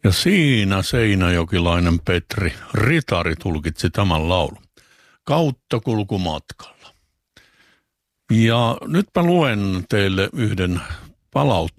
Ja siinä seinäjokilainen Petri Ritari tulkitsi tämän laulun. Kauttakulkumatkalla. Ja nyt mä luen teille yhden palautteen